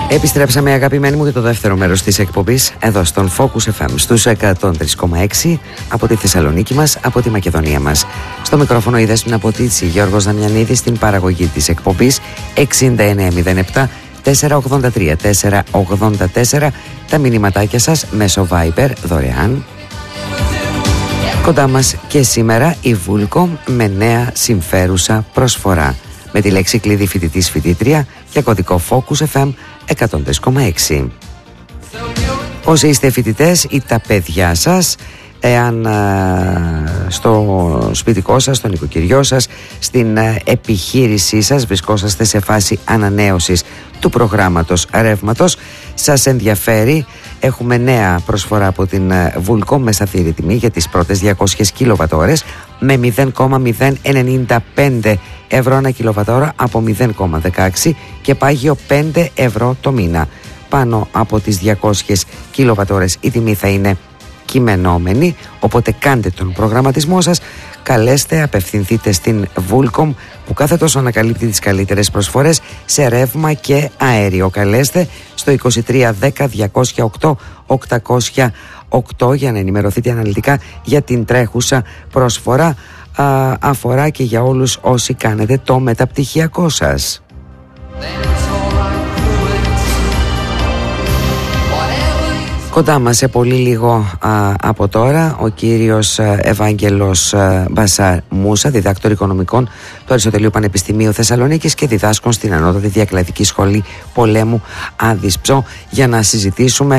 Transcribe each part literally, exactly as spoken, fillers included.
Επιστρέψαμε, αγαπημένοι μου, για το δεύτερο μέρος της εκπομπής εδώ στον Focus εφ εμ στους εκατόν τρία κόμμα έξι από τη Θεσσαλονίκη μας, από τη Μακεδονία μας. Στο μικρόφωνο η Δέσποινα Ποτίτση, Γιώργος Δαμιανίδης, στην παραγωγή της εκπομπής εξήντα εννέα μηδέν επτά τετρακόσια ογδόντα τρία τετρακόσια ογδόντα τέσσερα. Τα μηνύματάκια σας μέσω Viber δωρεάν. Κοντά μας και σήμερα η Vulcom με νέα συμφέρουσα προσφορά, με τη λέξη κλειδί φοιτητής φοιτήτρια και κωδικό Focus εφ εμ εκατόν τρία κόμμα έξι. Όσοι είστε φοιτητές ή τα παιδιά σας, εάν α, στο σπιτικό σας, στο νοικοκυριό σας, στην α, επιχείρησή σας βρισκόσαστε σε φάση ανανέωσης του προγράμματος ρεύματος, σας ενδιαφέρει, έχουμε νέα προσφορά από την Vulcom με σταθερή τιμή για τις πρώτες διακόσιες κιλοβατ-ώρες με μηδέν κόμμα μηδέν ενενήντα πέντε ευρώ ανά κιλοβατόρα από μηδέν κόμμα δεκαέξι και πάγιο πέντε ευρώ το μήνα. Πάνω από τις διακόσιες κιλοβατ-ώρες η τιμή θα είναι κειμενόμενη, οπότε κάντε τον προγραμματισμό σας, καλέστε, απευθυνθείτε στην Vulcom που κάθε τόσο ανακαλύπτει τις καλύτερες προσφορές σε ρεύμα και αέριο. Καλέστε στο είκοσι τρία δέκα διακόσια οκτώ οκτακόσια οκτώ για να ενημερωθείτε αναλυτικά για την τρέχουσα προσφορά. Α, αφορά και για όλους όσοι κάνετε το μεταπτυχιακό σας. Κοντά μας σε πολύ λίγο α, από τώρα ο κύριος α, Ευάγγελος α, Μπασάρ Μούσα, διδάκτορ οικονομικών του Αριστοτελείου Πανεπιστημίου Θεσσαλονίκης και διδάσκων στην Ανώτατη Διακλαδική Σχολή Πολέμου Άδυσψο, για να συζητήσουμε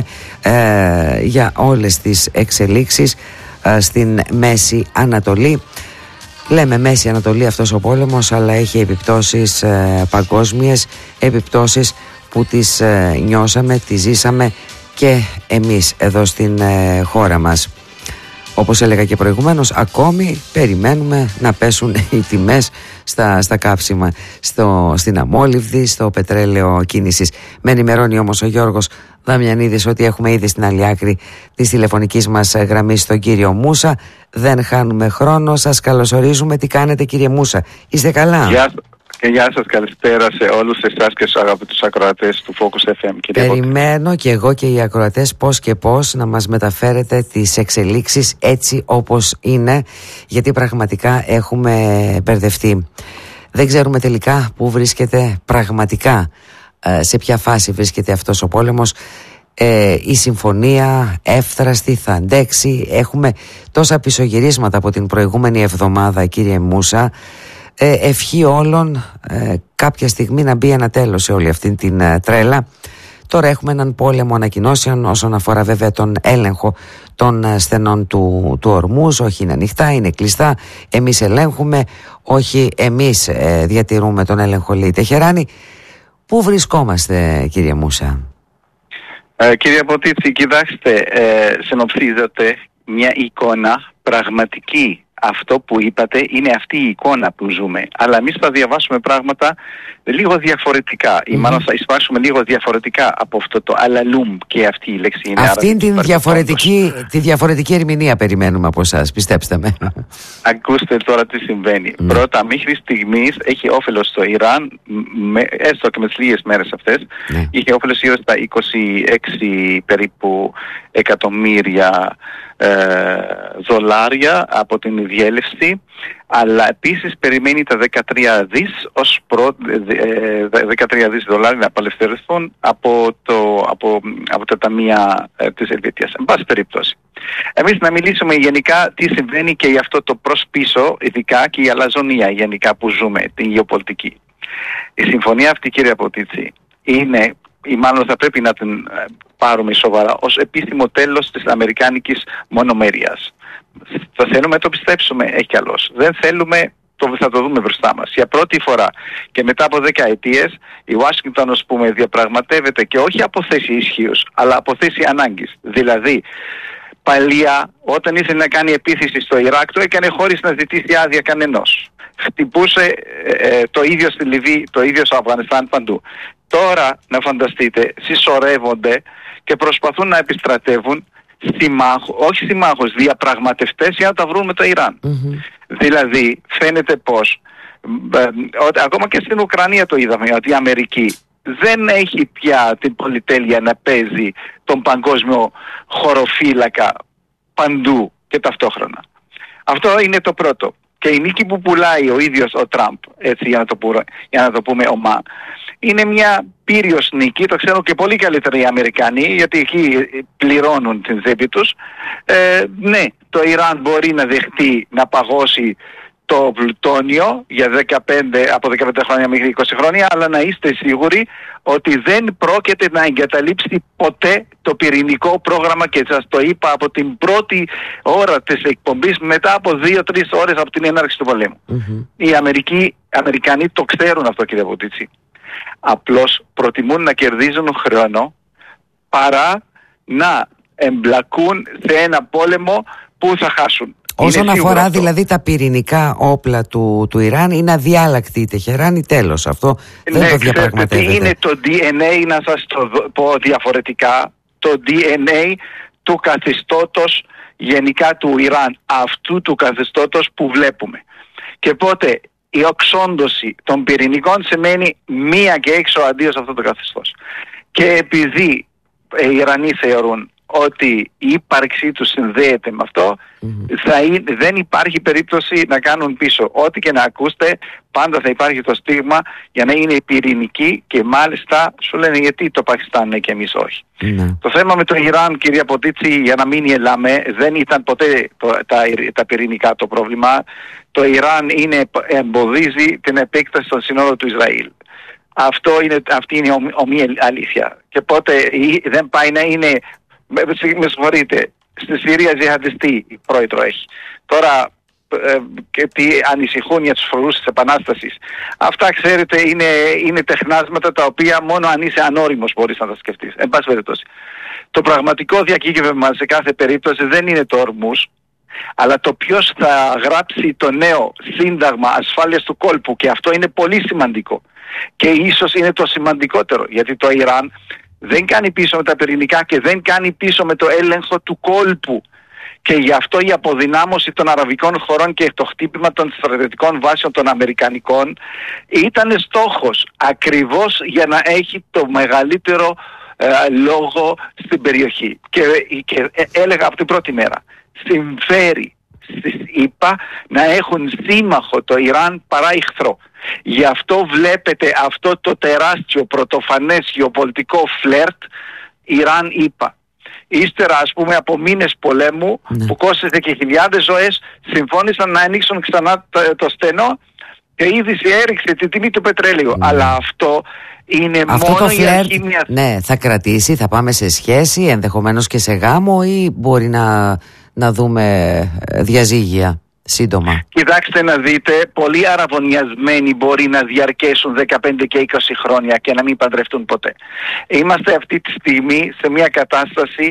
ε, για όλες τις εξελίξεις ε, στην Μέση Ανατολή. Λέμε Μέση Ανατολή αυτός ο πόλεμος, αλλά έχει επιπτώσεις ε, παγκόσμιες, επιπτώσεις που τις ε, νιώσαμε, τις ζήσαμε και εμείς εδώ στην ε, χώρα μας. Όπως έλεγα και προηγουμένως, ακόμη περιμένουμε να πέσουν οι τιμές στα, στα καύσιμα, στο, στην αμόλυβδη, στο πετρέλαιο κίνησης. Με ενημερώνει όμως ο Γιώργος Δαμιανίδης ότι έχουμε ήδη στην άλλη άκρη της τηλεφωνικής μας γραμμής τον κύριο Μούσα. Δεν χάνουμε χρόνο, σας καλωσορίζουμε. Τι κάνετε, κύριε Μούσα, είστε καλά? Γεια, και γεια σας, καλησπέρα σε όλους εσάς και στους αγαπητούς ακροατές του Focus εφ εμ, κύριε. Περιμένω και εγώ και οι ακροατές πώς και πώς να μας μεταφέρετε τις εξελίξεις έτσι όπως είναι, γιατί πραγματικά έχουμε μπερδευτεί. Δεν ξέρουμε τελικά πού βρίσκεται πραγματικά, σε ποια φάση βρίσκεται αυτός ο πόλεμος. Ε, η συμφωνία εύθραστη θα αντέξει? Έχουμε τόσα πισωγυρίσματα από την προηγούμενη εβδομάδα, κύριε Μούσα. Ε, ευχή όλων ε, κάποια στιγμή να μπει ένα τέλος σε όλη αυτή την ε, τρέλα. Τώρα έχουμε έναν πόλεμο ανακοινώσεων όσον αφορά βέβαια τον έλεγχο των ε, στενών του, του Ορμούζ. Όχι, είναι ανοιχτά, είναι κλειστά, εμείς ελέγχουμε, όχι εμείς ε, διατηρούμε τον έλεγχο, λέει η Τεχεράνη. Πού βρισκόμαστε, κύριε Μούσα? Ε, κύριε Ποτίτση, κοιτάξτε, ε, συνοψίζεται μια εικόνα πραγματική. Αυτό που είπατε είναι αυτή η εικόνα που ζούμε. Αλλά εμείς θα διαβάσουμε πράγματα λίγο διαφορετικά. Mm-hmm. Ή μάλλον θα εισπράξουμε λίγο διαφορετικά από αυτό το αλαλούμ, και αυτή η λέξη είναι. Αυτή την διαφορετική, τη διαφορετική ερμηνεία περιμένουμε από εσάς, πιστέψτε με. Ακούστε τώρα τι συμβαίνει. Mm. Πρώτα, μέχρι στιγμής έχει όφελος στο Ιράν, με, έστω και με τις λίγες μέρες αυτές, mm. είχε όφελος γύρω στα είκοσι έξι περίπου εκατομμύρια ε, δολάρια από την διέλευση, αλλά επίσης περιμένει τα δεκατρία δις ως προ, ε, δεκατρία δις δολάρια να απελευθερωθούν από, το, από, από τα ταμεία ε, της Ελβετίας. Εν πάση περιπτώσει, εμείς να μιλήσουμε γενικά τι συμβαίνει και για αυτό το προς πίσω, ειδικά και η αλαζονία γενικά που ζούμε, την γεωπολιτική. Η συμφωνία αυτή, κύριε Ποτίτση, είναι, ή μάλλον θα πρέπει να την πάρουμε σοβαρά, ως επίσημο τέλος της αμερικάνικης μονομέρειας. Θα θέλουμε να το πιστέψουμε, έχει καλώς. Δεν θέλουμε, το, θα το δούμε μπροστά μας. Για πρώτη φορά και μετά από δέκα ετίες, η Ουάσιγκτον, ας πούμε, διαπραγματεύεται και όχι από θέση ισχύους, αλλά από θέση ανάγκης. Δηλαδή, παλιά, όταν ήθελε να κάνει επίθεση στο Ιράκ, το έκανε χωρίς να ζητήσει άδεια κανενός. Χτυπούσε ε, το ίδιο στη Λιβύη, το ίδιο στο Αφγανιστάν, παντού. Τώρα, να φανταστείτε, συσσωρεύονται και προσπαθούν να επιστρατεύουν συμμάχου, όχι συμμάχους, διαπραγματευτές για να τα βρουν με το Ιράν. Mm-hmm. Δηλαδή, φαίνεται πως, ε, ε, ακόμα και στην Ουκρανία το είδαμε, ότι η Αμερική δεν έχει πια την πολυτέλεια να παίζει τον παγκόσμιο χωροφύλακα παντού και ταυτόχρονα. Αυτό είναι το πρώτο. Και η νίκη που πουλάει ο ίδιος ο Τραμπ, έτσι για να το, πούμε, για να το πούμε ομά, είναι μια πύριος νίκη, το ξέρουν και πολύ καλύτερα οι Αμερικανοί, γιατί εκεί πληρώνουν την τσέπη τους. Ε, ναι, το Ιράν μπορεί να δεχτεί να παγώσει το πλουτόνιο για δεκαπέντε, από δεκαπέντε χρόνια μέχρι είκοσι χρόνια, αλλά να είστε σίγουροι ότι δεν πρόκειται να εγκαταλείψει ποτέ το πυρηνικό πρόγραμμα, και σας το είπα από την πρώτη ώρα της εκπομπής, μετά από δύο τρεις ώρες από την έναρξη του πολέμου. Mm-hmm. Οι Αμερικοί, Αμερικανοί το ξέρουν αυτό, κύριε Βοτίτσι. Απλώς προτιμούν να κερδίζουν χρόνο παρά να εμπλακούν σε ένα πόλεμο που θα χάσουν. Όσον αφορά αυτό, δηλαδή τα πυρηνικά όπλα του, του Ιράν, είναι αδιάλακτη η Τεχεράνη, τέλος. Αυτό δεν ναι, το διαπραγματεύεται. Είναι το ντι εν έι, να σας το πω διαφορετικά, το ντι εν έι του καθεστώτος γενικά του Ιράν, αυτού του καθεστώτος που βλέπουμε. Και πότε η οξόντωση των πυρηνικών σημαίνει μία και έξω αντίο σε αυτό το καθεστώς. Και επειδή οι Ιρανοί θεωρούν ότι η ύπαρξή του συνδέεται με αυτό, mm-hmm. θα είναι, δεν υπάρχει περίπτωση να κάνουν πίσω. Ό,τι και να ακούστε, πάντα θα υπάρχει το στίγμα για να είναι πυρηνική, και μάλιστα σου λένε γιατί το Πακιστάν ναι και εμείς όχι. Mm-hmm. Το θέμα με το Ιράν, κυρία Ποτίτσι, για να μην γελάμε, δεν ήταν ποτέ το, τα, τα πυρηνικά το πρόβλημα. Το Ιράν είναι, εμποδίζει την επέκταση των συνόρων του Ισραήλ. Αυτό είναι, αυτή είναι ομοία αλήθεια. Και πότε δεν πάει να είναι... Με, με συγχωρείτε, στη Συρία τζιχαντιστή πρόεδρο έχει. Τώρα ε, και τι ανησυχούν για τους φορούς της Επανάστασης. Αυτά, ξέρετε, είναι, είναι τεχνάσματα τα οποία μόνο αν είσαι ανώριμος μπορείς να τα σκεφτείς. Εν πάση περιπτώσει. Το πραγματικό διακύβευμα σε κάθε περίπτωση δεν είναι το Ορμούς, αλλά το ποιος θα γράψει το νέο σύνταγμα ασφάλειας του κόλπου, και αυτό είναι πολύ σημαντικό. Και ίσως είναι το σημαντικότερο, γιατί το Ιράν δεν κάνει πίσω με τα πυρηνικά και δεν κάνει πίσω με το έλεγχο του κόλπου. Και γι' αυτό η αποδυνάμωση των αραβικών χωρών και το χτύπημα των στρατιωτικών βάσεων των αμερικανικών ήταν στόχος ακριβώς για να έχει το μεγαλύτερο ε, λόγο στην περιοχή. Και, και ε, έλεγα από την πρώτη μέρα, συμφέρει στις ΗΠΑ να έχουν σύμμαχο το Ιράν παρά εχθρό. Γι' αυτό βλέπετε αυτό το τεράστιο πρωτοφανές γεωπολιτικό φλερτ Ιράν-ΗΠΑ. Ύστερα, ας πούμε, από μήνες πολέμου, ναι, που κόστησε και χιλιάδες ζωές, συμφώνησαν να ανοίξουν ξανά το, το στενό, και η είδηση έριξε την τιμή του πετρέλαιου. Ναι. Αλλά αυτό είναι αυτό μόνο το φλερτ, η αρχή μιας... Ναι, θα κρατήσει, θα πάμε σε σχέση, ενδεχομένως και σε γάμο, ή μπορεί να, να δούμε διαζύγια σύντομα? Κοιτάξτε να δείτε, πολλοί αραβωνιασμένοι μπορεί να διαρκέσουν δεκαπέντε και είκοσι χρόνια και να μην παντρευτούν ποτέ. Είμαστε αυτή τη στιγμή σε μια κατάσταση,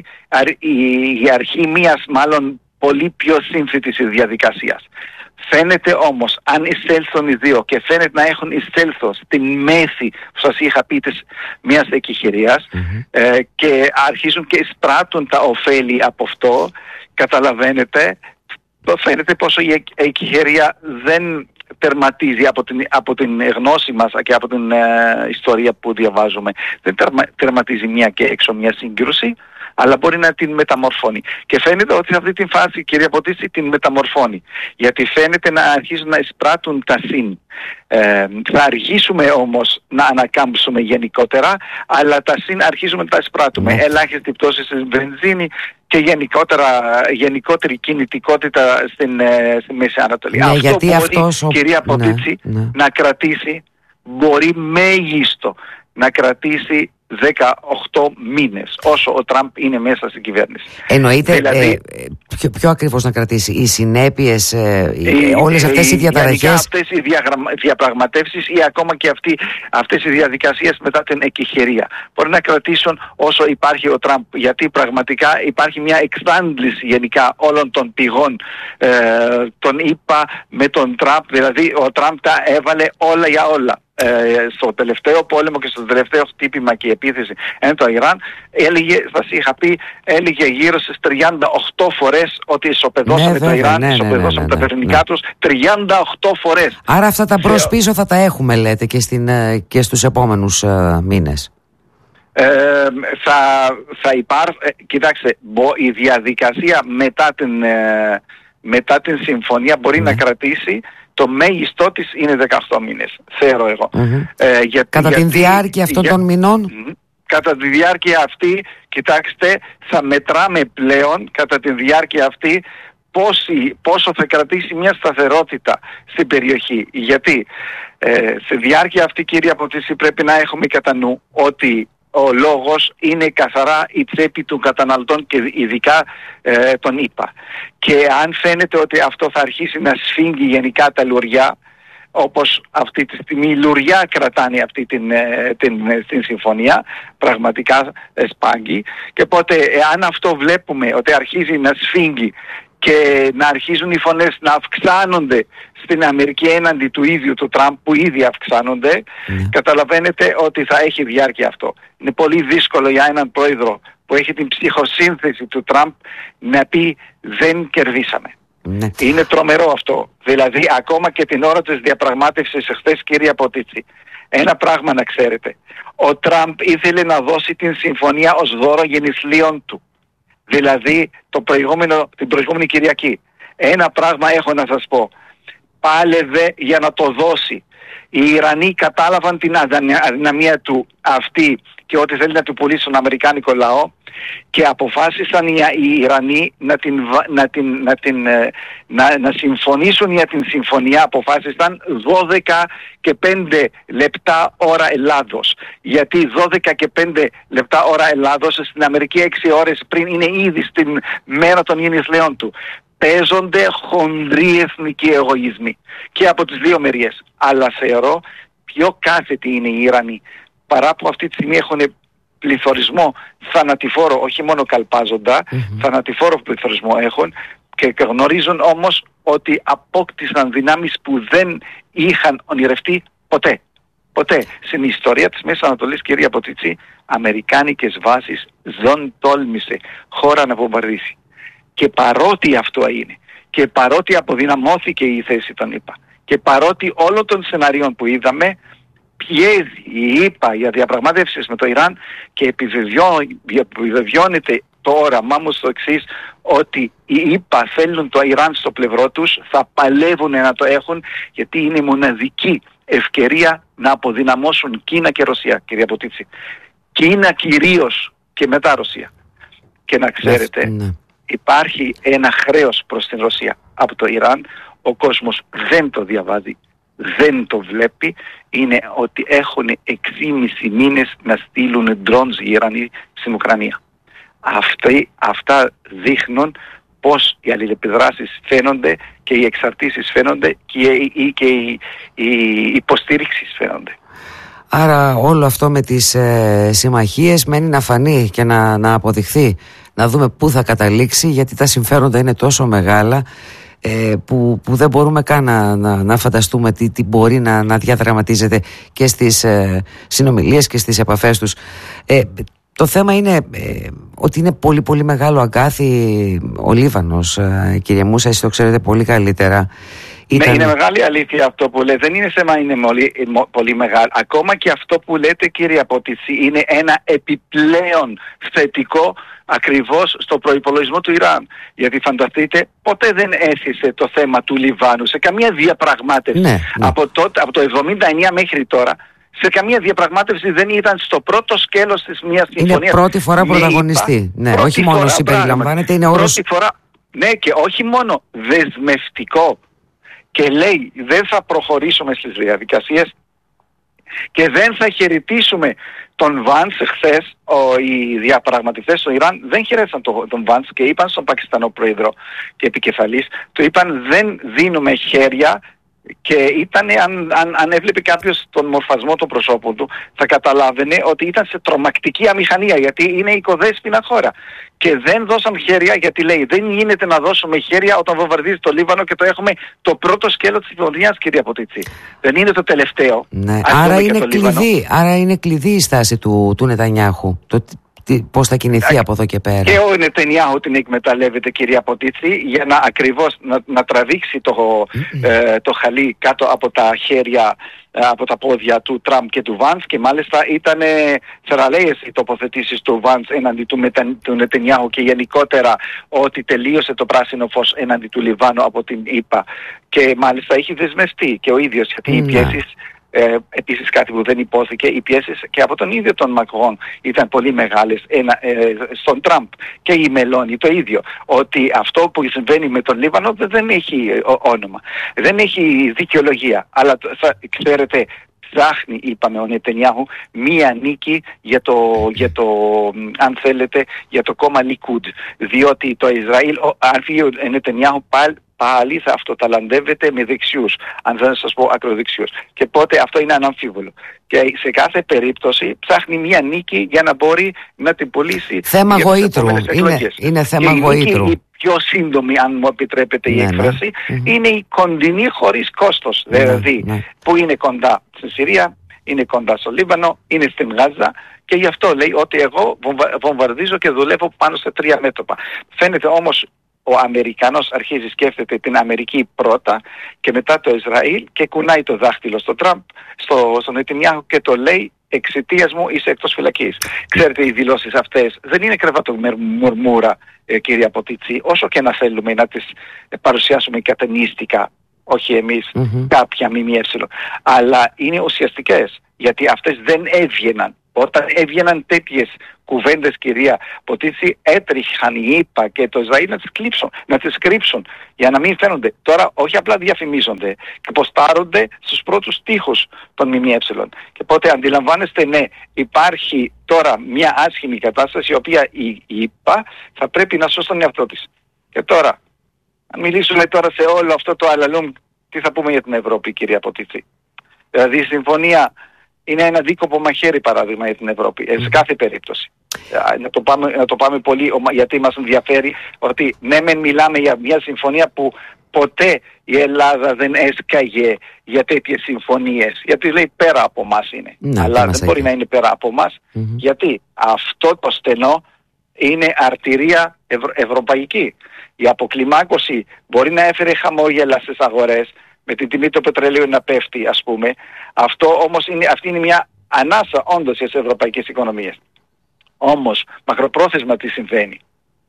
η αρχή μιας μάλλον πολύ πιο σύνθετης διαδικασίας. Φαίνεται όμως, αν εισέλθουν οι δύο, και φαίνεται να έχουν εισέλθω στην μέση που σας είχα πει της μιας εκεχηρίας, mm-hmm. ε, και αρχίζουν και εισπράττουν τα ωφέλη από αυτό, καταλαβαίνετε, φαίνεται πως η εκεχηρία δεν τερματίζει από την, από την γνώση μας και από την ε, ιστορία που διαβάζουμε. Δεν τερμα, τερματίζει μια και έξω μια σύγκρουση, αλλά μπορεί να την μεταμορφώνει. Και φαίνεται ότι σε αυτή τη φάση, κυρία Ποτίτσι, την μεταμορφώνει. Γιατί φαίνεται να αρχίζουν να εισπράττουν τα συν. Ε, θα αργήσουμε όμως να ανακάμψουμε γενικότερα, αλλά τα συν αρχίζουμε να τα εισπράττουμε. Ναι. Ελάχιστη πτώση στη βενζίνη και γενικότερα, γενικότερη κινητικότητα στην, ε, στη Μέση Ανατολή. Ναι, αυτό γιατί μπορεί, αυτός ο... κυρία Ποτίτσι, ναι, ναι. να κρατήσει, μπορεί μέγιστο να κρατήσει δεκαοκτώ μήνες, όσο ο Τραμπ είναι μέσα στην κυβέρνηση. Εννοείται, δηλαδή, ε, πιο, πιο ακριβώς να κρατήσει οι συνέπειες, ε, οι, όλες αυτές οι διαταραχές, αυτές οι διαγραμμα, διαπραγματεύσεις ή ακόμα και αυτοί, αυτές οι διαδικασίες μετά την εκεχηρία μπορεί να κρατήσουν όσο υπάρχει ο Τραμπ, γιατί πραγματικά υπάρχει μια εξάντληση γενικά όλων των πηγών ε, των ΗΠΑ με τον Τραμπ. Δηλαδή ο Τραμπ τα έβαλε όλα για όλα. ε, στο τελευταίο πόλεμο και στο τελευταίο χτύπημα και η επίθεση είναι το Ιράν, έλεγε, σας είχα πει, έλεγε γύρω στις τριάντα οκτώ φορές ότι ισοπεδώσαμε ναι, το Ιράν, ναι, ισοπεδώσαμε ναι, ναι, ναι, τα πυρηνικά ναι. τους τριάντα οκτώ φορές. Άρα αυτά τα μπρος πίσω θα τα έχουμε, λέτε, και, στην, και στους επόμενους uh, μήνες. Ε, θα, θα υπάρχει, ε, κοιτάξτε, μπο, η διαδικασία μετά την, ε, μετά την συμφωνία μπορεί ναι. να κρατήσει, το μέγιστό της είναι δεκαοκτώ μήνες, θεωρώ εγώ. Mm-hmm. Ε, γιατί, κατά γιατί, την διάρκεια αυτών για, των μηνών? Mm, κατά τη διάρκεια αυτή, κοιτάξτε, θα μετράμε πλέον κατά τη διάρκεια αυτή πόση, πόσο θα κρατήσει μια σταθερότητα στην περιοχή. Γιατί ε, στη διάρκεια αυτή, κύριε Αποτίση, πρέπει να έχουμε κατά νου ότι ο λόγος είναι καθαρά η τσέπη των καταναλωτών και ειδικά ε, των ΗΠΑ. Και αν φαίνεται ότι αυτό θα αρχίσει να σφίγγει γενικά τα λουριά, όπως αυτή τη στιγμή η λουριά κρατάνε αυτή την, την, την συμφωνία, πραγματικά σπάγγει. Και οπότε εάν αυτό βλέπουμε ότι αρχίζει να σφίγγει και να αρχίζουν οι φωνές να αυξάνονται στην Αμερική έναντι του ίδιου του Τραμπ, που ήδη αυξάνονται, mm. καταλαβαίνετε ότι θα έχει διάρκεια αυτό. Είναι πολύ δύσκολο για έναν πρόεδρο που έχει την ψυχοσύνθεση του Τραμπ να πει δεν κερδίσαμε. Mm. Είναι τρομερό αυτό. Δηλαδή ακόμα και την ώρα της διαπραγμάτευσης εχθές, κύριε Αποτίτσι, ένα πράγμα να ξέρετε. Ο Τραμπ ήθελε να δώσει την συμφωνία ως δώρο γεννηθλίων του. Δηλαδή το προηγούμενο, την προηγούμενη Κυριακή. Ένα πράγμα έχω να σας πω. Πάλευε για να το δώσει. Οι Ιρανοί κατάλαβαν την αδυναμία του αυτή και ότι θέλει να του πουλήσει στον αμερικάνικο λαό και αποφάσισαν οι, οι Ιρανοί να, την, να, την, να, την, να, να συμφωνήσουν για την συμφωνία. Αποφάσισαν δώδεκα και πέντε λεπτά ώρα Ελλάδος. Γιατί δώδεκα και πέντε λεπτά ώρα Ελλάδος στην Αμερική έξι ώρες πριν είναι ήδη στην μέρα των γεννηθλίων του. Παίζονται χονδροί εθνικοί εγωισμοί και από τις δύο μεριές. Αλλά θεωρώ πιο κάθετοι είναι οι Ιρανοί, παρά που αυτή τη στιγμή έχουν πληθωρισμό θανατηφόρο, όχι μόνο καλπάζοντα, mm-hmm. θανατηφόρο πληθωρισμό έχουν και γνωρίζουν όμως ότι απόκτησαν δυνάμεις που δεν είχαν ονειρευτεί ποτέ. Ποτέ. Στην ιστορία της Μέσης Ανατολής, κύριε Αποτίτσι, αμερικάνικες βάσεις δεν τόλμησε χώρα να βομβαρδίσει. Και παρότι αυτό είναι, και παρότι αποδυναμώθηκε η θέση των ΗΠΑ, και παρότι όλων των σενάριων που είδαμε πιέζει η ΗΠΑ για διαπραγμάτευσεις με το Ιράν και επιβεβαιώνεται το όραμά μου στο εξής, ότι οι ΗΠΑ θέλουν το Ιράν στο πλευρό τους, θα παλεύουν να το έχουν, γιατί είναι η μοναδική ευκαιρία να αποδυναμώσουν Κίνα και Ρωσία, κύριε Αποτίτσι. Κίνα κυρίως και μετά Ρωσία. Και να ξέρετε, ναι. υπάρχει ένα χρέος προς την Ρωσία από το Ιράν, ο κόσμος δεν το διαβάζει, δεν το βλέπει, είναι ότι έχουν εξήμισι μήνες να στείλουν drones οι Ιρανοί στην Ουκρανία. Αυτοί, αυτά δείχνουν πως οι αλληλεπιδράσεις φαίνονται και οι εξαρτήσεις φαίνονται και οι, και οι, οι υποστήριξεις φαίνονται. Άρα όλο αυτό με τις ε, συμμαχίες μένει να φανεί και να, να αποδειχθεί, να δούμε πού θα καταλήξει, γιατί τα συμφέροντα είναι τόσο μεγάλα ε, που, που δεν μπορούμε καν να, να, να φανταστούμε τι, τι μπορεί να, να διαδραματίζεται και στις ε, συνομιλίες και στις επαφές τους. Ε, το θέμα είναι ε, ότι είναι πολύ πολύ μεγάλο αγκάθι ο Λίβανος, ε, κύριε Μούσα, εσείς το ξέρετε πολύ καλύτερα. Ήταν... Ναι, είναι μεγάλη αλήθεια αυτό που λέτε. Δεν είναι θέμα, είναι πολύ, πολύ μεγάλο. Ακόμα και αυτό που λέτε, κύριε Αποτίτσι, είναι ένα επιπλέον θετικό ακριβώς στο προϋπολογισμό του Ιράν. Γιατί φανταστείτε, ποτέ δεν έθισε το θέμα του Λιβάνου σε καμία διαπραγμάτευση. Ναι, ναι. Από, τότε, από το εβδομήντα εννιά μέχρι τώρα, σε καμία διαπραγμάτευση δεν ήταν στο πρώτο σκέλος της μιας συμφωνίας. Είναι πρώτη φορά πρωταγωνιστή. Ναι, όχι μόνο συμπεριλαμβάνεται, είναι όρος... Πρώτη φορά, ναι, και όχι μόνο δεσμευτικό. Και λέει δεν θα προχωρήσουμε στις διαδικασίες και δεν θα χαιρετήσουμε τον Βάνς. Χθες ο, οι διαπραγματευτές στο Ιράν δεν χαιρέτησαν τον, τον Βάνς και είπαν στον Πακιστανό πρόεδρο και επικεφαλής, του είπαν δεν δίνουμε χέρια Και ήταν, αν, αν, αν έβλεπε κάποιος τον μορφασμό του προσώπου του, θα καταλάβαινε ότι ήταν σε τρομακτική αμηχανία, γιατί είναι οικοδέσποινα χώρα. Και δεν δώσαν χέρια, γιατί λέει δεν γίνεται να δώσουμε χέρια όταν βομβαρδίζει το Λίβανο και το έχουμε το πρώτο σκέλος της συμφωνίας, κυρία Ποτίτσι. Δεν είναι το τελευταίο. Ναι. Άρα, είναι κλειδί, άρα είναι κλειδί η στάση του, του Νετανιάχου. Το, πώς θα κινηθεί από εδώ και πέρα. Και ο Νετανιάχου την εκμεταλλεύεται, κυρία Ποτίτσι, για να ακριβώς να, να τραβήξει το, mm-hmm. ε, το χαλί κάτω από τα χέρια, από τα πόδια του Τραμπ και του Βάνς, και μάλιστα ήταν θεραλέες οι τοποθετήσεις του Βάνς έναντι του, μετα, του Νετανιάχου και γενικότερα ότι τελείωσε το πράσινο φως έναντι του Λιβάνου από την ΗΠΑ, και μάλιστα έχει δεσμευτεί και ο ίδιος, γιατί mm-hmm. οι πιέσεις Ε, επίσης κάτι που δεν υπόθηκε, οι πιέσεις και από τον ίδιο τον Μακρόν ήταν πολύ μεγάλες ένα, ε, στον Τραμπ, και η Μελώνη το ίδιο, ότι αυτό που συμβαίνει με τον Λίβανο δεν, δεν έχει όνομα, δεν έχει δικαιολογία, αλλά θα, ξέρετε, ψάχνει, είπαμε, ο Νετανιάχου μία νίκη για το, για το, αν θέλετε, για το κόμμα Λικούντ, διότι το Ισραήλ, αν φύγει ο Νετανιάχου πάλι πάλι θα αυτοταλαντεύεται με δεξιούς, αν δεν σας πω ακροδεξιούς. Και πότε αυτό είναι αναμφίβολο. Και σε κάθε περίπτωση ψάχνει μια νίκη για να μπορεί να την πουλήσει. Θέμα γοήτρου. Είναι, είναι θέμα και γοήτρου. Η, η πιο σύντομη, αν μου επιτρέπετε η ναι, έκφραση, ναι. είναι η κοντινή χωρίς κόστος. Ναι, δηλαδή, ναι. που είναι κοντά στη Συρία, είναι κοντά στο Λίβανο, είναι στην Γάζα. Και γι' αυτό λέει ότι εγώ βομβαρδίζω και δουλεύω πάνω σε τρία μέτωπα. Φαίνεται όμως ο Αμερικανός αρχίζει, σκέφτεται την Αμερική πρώτα και μετά το Ισραήλ, και κουνάει το δάχτυλο στο Τραμπ, στο, στον Νετανιάχου, και το λέει εξαιτίας μου είσαι εκτός φυλακής. Ξέρετε, οι δηλώσεις αυτές δεν είναι κρεβατομουρμούρα, ε, κυρία Ποτίτσι, όσο και να θέλουμε να τις παρουσιάσουμε κατενίστικα, όχι εμείς, mm-hmm. κάποια ΜΜΕ, αλλά είναι ουσιαστικές, γιατί αυτές δεν έβγαιναν. Όταν έβγαιναν τέτοιες κουβέντες, κυρία Ποτίτσι, έτριχαν οι ΗΠΑ και το Ισραήλ να τις κρύψουν, να τις κρύψουν για να μην φαίνονται. Τώρα όχι απλά διαφημίζονται και ποστάρονται στους πρώτους τοίχους των ΜΜΕ. Και οπότε αντιλαμβάνεστε, ναι, υπάρχει τώρα μια άσχημη κατάσταση, η οποία η ΗΠΑ θα πρέπει να σώσει τον εαυτό της. Και τώρα, αν μιλήσουμε τώρα σε όλο αυτό το αλαλούμ, τι θα πούμε για την Ευρώπη, κυρία Ποτίτσι? Δηλαδή η συμφωνία είναι ένα δίκοπο μαχαίρι, παράδειγμα, για την Ευρώπη, σε κάθε περίπτωση. Να το πάμε, να το πάμε πολύ, γιατί μας ενδιαφέρει ότι ναι, μεν μιλάμε για μια συμφωνία που ποτέ η Ελλάδα δεν έσκαγε για τέτοιες συμφωνίες, γιατί λέει πέρα από εμάς είναι. Να, αλλά δεν μπορεί να είναι πέρα από εμάς, mm-hmm. γιατί αυτό το στενό είναι αρτηρία ευρω, ευρωπαϊκή. Η αποκλιμάκωση μπορεί να έφερε χαμόγελα στις αγορές, με την τιμή του πετρελαίου να πέφτει, ας πούμε. Αυτό όμως είναι, αυτή είναι μια ανάσα όντως για τις ευρωπαϊκές οικονομίες. Όμως, μακροπρόθεσμα τι συμβαίνει?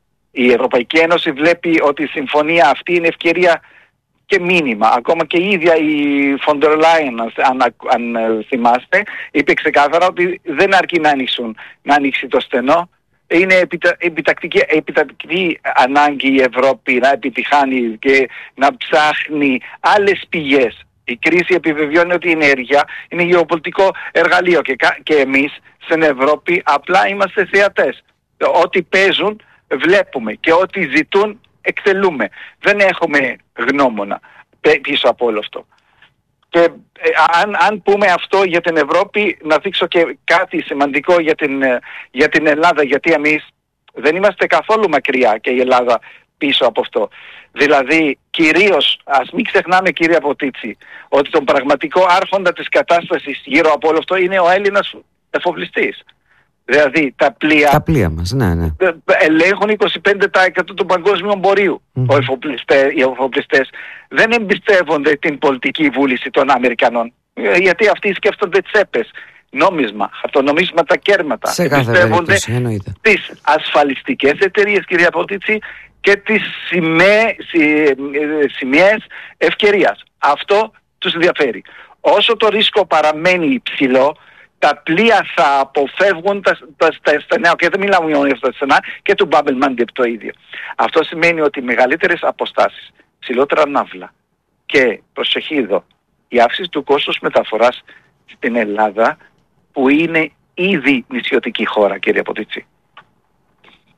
Η Ευρωπαϊκή Ένωση βλέπει ότι η συμφωνία αυτή είναι ευκαιρία και μήνυμα. Ακόμα και η ίδια η Φοντερ Λάιεν, αν, αν, αν θυμάστε, είπε ξεκάθαρα ότι δεν αρκεί να, ανοίξουν, να ανοίξει το στενό. Είναι επιτα, επιτακτική, επιτακτική ανάγκη η Ευρώπη να επιτυχάνει και να ψάχνει άλλες πηγές. Η κρίση επιβεβαιώνει ότι η ενέργεια είναι γεωπολιτικό εργαλείο και, και εμείς στην Ευρώπη απλά είμαστε θεατές. Ό,τι παίζουν βλέπουμε και ό,τι ζητούν εκτελούμε. Δεν έχουμε γνώμονα πίσω από όλο αυτό. Και ε, αν, αν πούμε αυτό για την Ευρώπη, να δείξω και κάτι σημαντικό για την, για την Ελλάδα, γιατί εμείς δεν είμαστε καθόλου μακριά και η Ελλάδα πίσω από αυτό. Δηλαδή, κυρίως, ας μην ξεχνάμε, κυρία Ποτίτσι, ότι τον πραγματικό άρχοντα της κατάστασης γύρω από όλο αυτό είναι ο Έλληνας εφοπλιστής. Δηλαδή, τα πλοία, τα πλοία μας, ναι, ναι. ελέγχουν είκοσι πέντε τοις εκατό του παγκόσμιου εμπορίου. Mm-hmm. Εφοπλιστές, οι εφοπλιστές δεν εμπιστεύονται την πολιτική βούληση των Αμερικανών, γιατί αυτοί σκέφτονται τσέπες, νόμισμα, χαρτονομίσματα, κέρματα. Σε κάθε εμπιστεύονται τις ασφαλιστικές εταιρείες, κυρία Ποτίτσι, και τις σημαίες ευκαιρίας. Αυτό τους ενδιαφέρει. Όσο το ρίσκο παραμένει υψηλό, τα πλοία θα αποφεύγουν τα, τα, τα στενά, και δεν μιλάμε μόνο για τα στενά, και του Bubble Mandip το ίδιο. Αυτό σημαίνει ότι μεγαλύτερες αποστάσεις, ψηλότερα ναύλα και, προσοχή εδώ, η αύξηση του κόστους μεταφοράς στην Ελλάδα, που είναι ήδη νησιωτική χώρα, κύριε Ποτίτσι.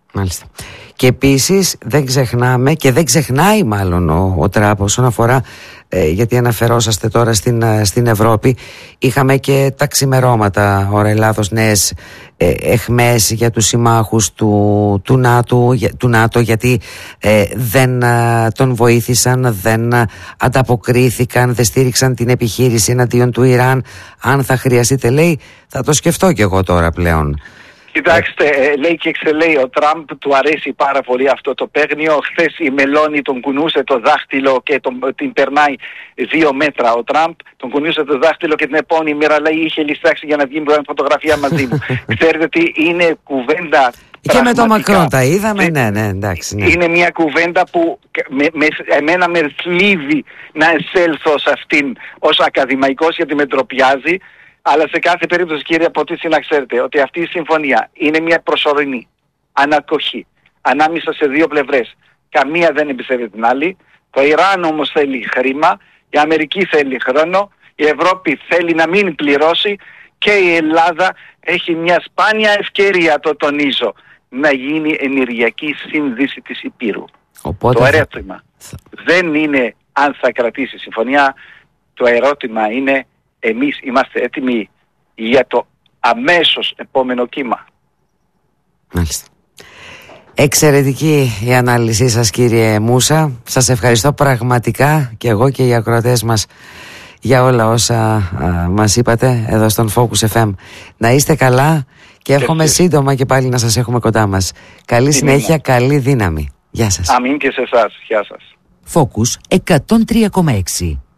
Μάλιστα. Και επίσης δεν ξεχνάμε και δεν ξεχνάει μάλλον ο, ο Τραμπ όσον αφορά, ε, γιατί αναφερόσαστε τώρα στην, στην Ευρώπη, είχαμε και τα ξημερώματα ώρα Ελλάδος νέες ε, εχμές για τους συμμάχους του, του, ΝΑΤΟ, για, του ΝΑΤΟ γιατί ε, δεν ε, τον βοήθησαν, δεν ε, ανταποκρίθηκαν, δεν στήριξαν την επιχείρηση εναντίον του Ιράν. Αν θα χρειαστείτε, λέει, θα το σκεφτώ κι εγώ τώρα πλέον. Κοιτάξτε, ε, λέει και εξελέει ο Τραμπ, του αρέσει πάρα πολύ αυτό το παίγνιο. Χθες η Μελώνη τον κουνούσε το δάχτυλο και τον, την περνάει δύο μέτρα ο Τραμπ. Τον κουνούσε το δάχτυλο και την επόμενη μέρα, λέει, είχε ληστάξει για να βγει μια φωτογραφία μαζί μου. Ξέρετε τι, είναι κουβέντα. Και με το Μακρόν τα είδαμε, ναι, ναι, εντάξει. Ναι. Είναι μια κουβέντα που με, με, εμένα με θλίβει να εισέλθω σε αυτήν ως ακαδημαϊκός, γιατί με ντροπιάζει. Αλλά σε κάθε περίπτωση, κύριε Ποτίση, να ξέρετε ότι αυτή η συμφωνία είναι μια προσωρινή ανακοχή ανάμεσα σε δύο πλευρές. Καμία δεν εμπιστεύεται την άλλη. Το Ιράν όμως θέλει χρήμα, η Αμερική θέλει χρόνο, η Ευρώπη θέλει να μην πληρώσει και η Ελλάδα έχει μια σπάνια ευκαιρία, το τονίζω, να γίνει ενεργειακή σύνδεση της Υπήρου. Οπότε... Το ερώτημα δεν είναι αν θα κρατήσει η συμφωνία, το ερώτημα είναι εμείς είμαστε έτοιμοι για το αμέσως επόμενο κύμα. Μάλιστα. Εξαιρετική η ανάλυση σας, κύριε Μούσα. Σας ευχαριστώ πραγματικά και εγώ και οι ακροατές μας για όλα όσα α, μας είπατε εδώ στον Focus εφ εμ. Να είστε καλά και εύχομαι σύντομα και πάλι να σας έχουμε κοντά μας. Καλή συνέχεια, καλή δύναμη. Γεια σας. Αμήν και σε εσάς. Γεια σας. Focus εκατόν τρία κόμμα έξι.